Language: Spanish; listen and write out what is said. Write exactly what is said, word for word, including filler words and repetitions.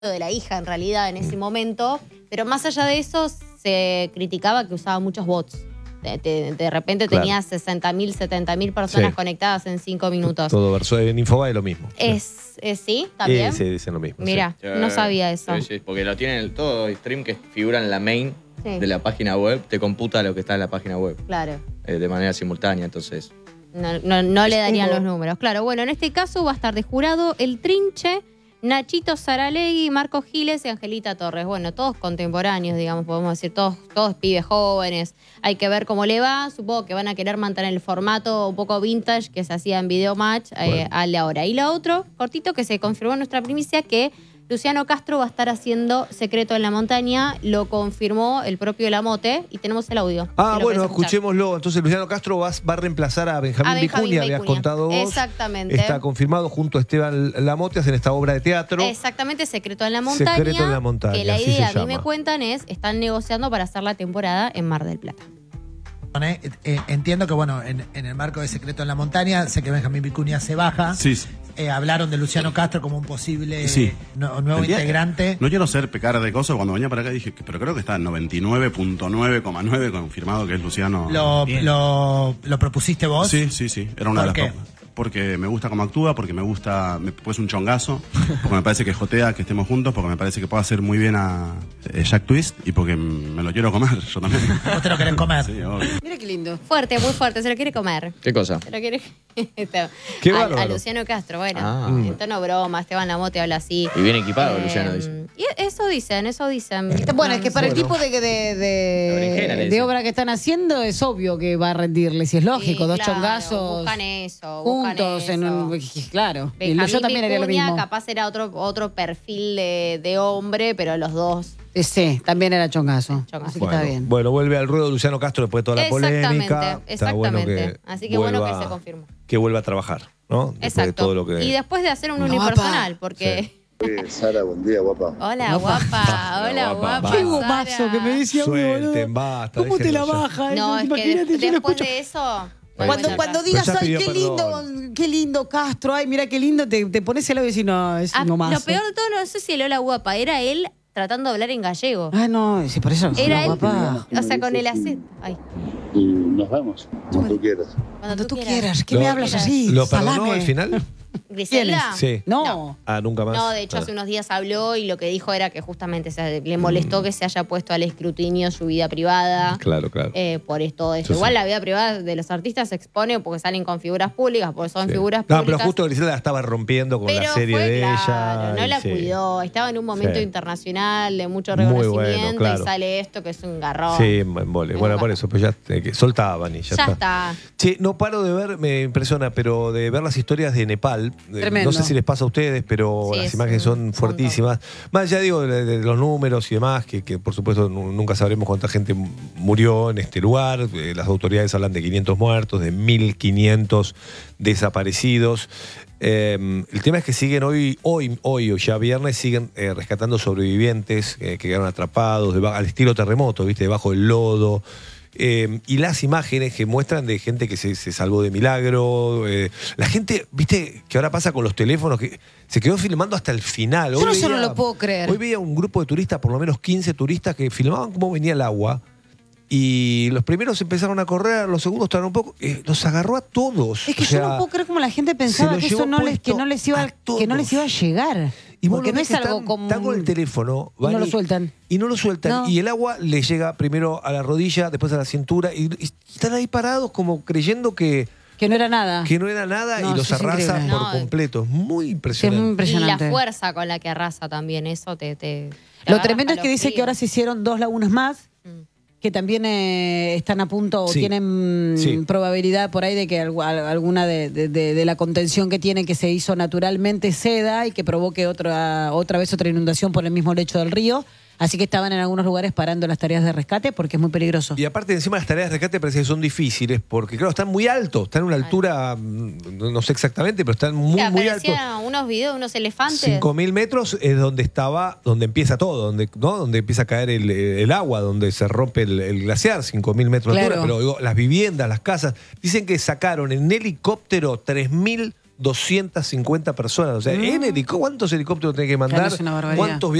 de la hija en realidad en ese momento, pero más allá de eso se criticaba que usaba muchos bots. De, de, de repente claro. tenía sesenta mil, setenta mil personas sí. conectadas en cinco minutos. Todo verso en Infobae lo mismo. Es, es ¿Sí? ¿También? Eh, sí, dicen lo mismo. Mira, sí. no sabía eso. Sí, sí, porque lo tienen todo stream que figura en la main sí. de la página web, te computa lo que está en la página web. Claro. Eh, de manera simultánea, entonces... No, no, no le darían los números. Claro, bueno, en este caso va a estar de jurado el Trinche, Nachito Saralegui, Marco Giles y Angelita Torres. Bueno, todos contemporáneos, digamos, podemos decir, todos, todos pibes jóvenes. Hay que ver cómo le va. Supongo que van a querer mantener el formato un poco vintage que se hacía en Video Match eh, bueno. al de ahora. Y lo otro, cortito, que se confirmó en nuestra primicia, que Luciano Castro va a estar haciendo Secreto en la Montaña. Lo confirmó el propio Lamote y tenemos el audio. Ah, bueno, escuchémoslo. Entonces Luciano Castro va, va a reemplazar a Benjamín, a Benjamín Vicuña, habías contado vos. Exactamente. Está confirmado junto a Esteban Lamote, hacen esta obra de teatro. Exactamente, Secreto en la Montaña. Secreto en la Montaña, que la así idea, se a mí me cuentan, es están negociando para hacer la temporada en Mar del Plata. Entiendo que, bueno, en, en el marco de Secreto en la Montaña, sé que Benjamín Vicuña se baja. Sí, sí. Eh, hablaron de Luciano Castro como un posible sí. no, nuevo día, integrante. No quiero ser pecar de cosas. Cuando venía para acá dije, pero creo que está en noventa y nueve punto nueve coma nueve confirmado que es Luciano. ¿Lo, lo, ¿Lo propusiste vos? Sí, sí, sí. Era una ¿Por de las qué? Porque me gusta cómo actúa, porque me gusta, me, pues un chongazo, porque me parece que jotea que estemos juntos, porque me parece que puede hacer muy bien a eh, Jack Twist y porque me lo quiero comer yo también. ¿Vos te lo querés comer? Sí, obvio. Mira qué lindo. Fuerte, muy fuerte, se lo quiere comer. ¿Qué cosa? Se lo quiere... Qué a, bárbaro. a Luciano Castro, bueno, Ah. en tono broma, Esteban Lamote habla así. Y bien equipado, Eh, Luciano, dice. Y eso dicen, eso dicen. Bueno, es que para el Bueno. tipo de, de, La berenjena, le de, dicen. de obra que están haciendo es obvio que va a rendirle, si es lógico, Sí, dos claro, chongazos buscan eso, buscan juntos en eso. un, claro. Y Benjamín yo también haría lo Vicuña, mismo. capaz era otro, otro perfil de, de hombre, pero los dos. Eh, Sí, también era chongazo. Chongazo. Así que Bueno, está bien. bueno, vuelve al ruedo Luciano Castro después de toda la Exactamente, polémica. Está bueno exactamente. que Así que bueno vuelva- que se confirmó. Que vuelva a trabajar, ¿no? Después Exacto. de todo lo que... Y después de hacer un Guapa. unipersonal, porque... Oye, Sara, buen día, guapa. Hola, guapa. Hola, guapa. Qué gomazo Sara. que me decía, Suelten, basta. ¿Cómo te la déjenlo ya. baja? No, es que Imagínate, de- yo lo después escucho. de eso... Cuando, bueno, cuando ya. digas, Pero ya ay, pidió qué lindo, perdón. qué lindo Castro, ay, mira qué lindo, te, te pones el lado y decís, no, es Ah, un gomazo. lo peor de todo, no sé si el hola guapa, era él tratando de hablar en gallego. Ah, no, sí, por eso. Era no, él, papá. o sea, con el acento. Ay, Y nos vemos, como tú quieras. Cuando tú quieras, ¿qué me Lo- hablas así? ¿Lo perdonó Salame. al final? ¿Griselda? Sí. No. Ah, nunca más. No, de hecho, Ah. hace unos días habló y lo que dijo era que justamente se, le molestó que se haya puesto al escrutinio su vida privada. Claro, claro. Eh, por esto eso. Sí, Igual sí. la vida privada de los artistas se expone porque salen con figuras públicas, porque son Sí. figuras No, públicas. pero justo Griselda la estaba rompiendo con Pero la serie fue, de claro, ella. no y la sí. cuidó. Estaba en un momento Sí. internacional de mucho Muy bueno, reconocimiento claro. y sale esto que es un garrón. Sí, en vole. Bueno, por eso, pues ya eh, que soltaban y ya, Ya está. está. Che, no paro de ver, me impresiona, pero de ver las historias de Nepal. Eh, Tremendo. No sé si les pasa a ustedes, pero Sí, las es imágenes un son montón. fuertísimas. Más allá, digo, de, de los números y demás, que, que por supuesto nu- nunca sabremos cuánta gente murió en este lugar. Eh, las autoridades hablan de quinientos muertos, de mil quinientos desaparecidos. Eh, el tema es que siguen hoy, hoy, hoy o ya viernes, siguen eh, rescatando sobrevivientes eh, que quedaron atrapados deba- al estilo terremoto, ¿viste? Debajo del lodo. Eh, y las imágenes que muestran de gente que se, se salvó de milagro. Eh, la gente, viste, que ahora pasa con los teléfonos, que se quedó filmando hasta el final. Yo Hoy no eso no veía- lo puedo creer. Hoy veía un grupo de turistas, por lo menos quince turistas, que filmaban cómo venía el agua. Y los primeros empezaron a correr, los segundos estaban un poco. Eh, los agarró a todos. Es que O sea, yo no puedo creer cómo la gente pensaba lo que eso llevó no les, que puesto no les iba a que no les todos. iba a llegar. Y vos Porque lo no ves es que algo están, como. están con el teléfono. Y no van lo sueltan. Y no lo sueltan. No. Y el agua le llega primero a la rodilla, después a la cintura. Y, y están ahí parados como creyendo que, Que no era nada. que no era nada No, y los sí, es arrasa increíble. por No, completo. Es muy Sí, es impresionante. muy Y la impresionante. fuerza con la que arrasa también, eso te... te, te Lo agarra tremendo es que dice escalofrío. que ahora se hicieron dos lagunas más, Mm. que también eh, están a punto o Sí. tienen Sí. probabilidad por ahí de que algu- al- alguna de, de- de- de la contención que tiene que se hizo naturalmente ceda y que provoque otra, otra vez otra inundación por el mismo lecho del río. Así que estaban en algunos lugares parando las tareas de rescate porque es muy peligroso. Y aparte, encima las tareas de rescate parece que son difíciles porque, claro, están muy altos. Están en una altura, mm, no sé exactamente, pero están muy, O sea, muy altos. aparecían unos videos de unos elefantes. cinco mil metros es donde estaba, donde empieza todo, donde, ¿no? Donde empieza a caer el, el agua, donde se rompe el, el glaciar, cinco mil metros de Claro. altura. Pero digo, las viviendas, las casas, dicen que sacaron en helicóptero tres mil doscientas cincuenta personas. O sea, en helicóptero, ¿cuántos helicópteros tiene que mandar? Claro, es una barbaridad. ¿Cuántos